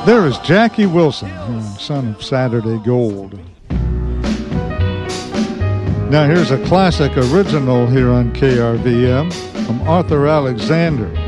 There is Jackie Wilson, son of Saturday Gold. Now here's a classic original here on KRVM from Arthur Alexander.